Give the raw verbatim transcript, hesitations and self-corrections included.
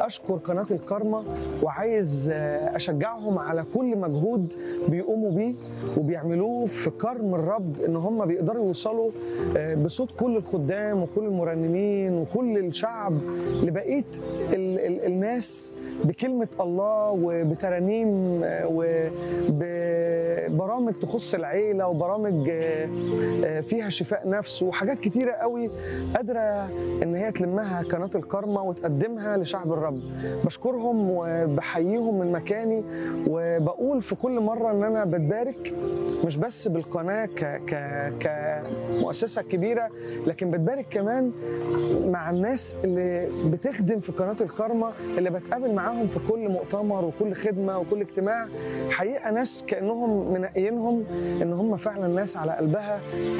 أشكر قناة الكارما، وعايز آه، أشجعهم على كل مجهود بيقوموا بيه وبيعملوه في كرم الرب، إن هم بيقدروا يوصلوا آه، بصوت كل الخدام وكل المرنمين وكل الشعب لبقية ال- ال- الناس بكلمة الله وبترانيم آه، وبرامج تخص العيلة وبرامج آه، آه، فيها شفاء نفس وحاجات كتيرة قوي قادرة إن هي تلمها قناة الكارما وتقدمها لشعب الرب. بشكرهم وبحييهم من مكاني، وبقول في كل مرة إن أنا بتبارك مش بس بالقناة ك ك كمؤسسة كبيرة، لكن بتبارك كمان مع الناس اللي بتخدم في قناة الكارما، اللي بتقابل معاهم في كل مؤتمر وكل خدمة وكل اجتماع. حقيقة ناس كأنهم منقيينهم إن هم فعلا ناس على قلبها